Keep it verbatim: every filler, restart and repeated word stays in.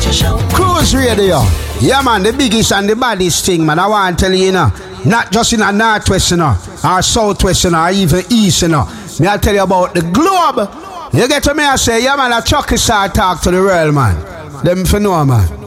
Cruise Radio. Yeah, man, the biggest and the baddest thing, man. I want to tell you, you know, not just in the northwest, you know, or southwest, you know, or even east, you know. Me I tell you about the globe. You get to me, I say, yeah, man, a Chucky star talk to the world, man. Them for know, man.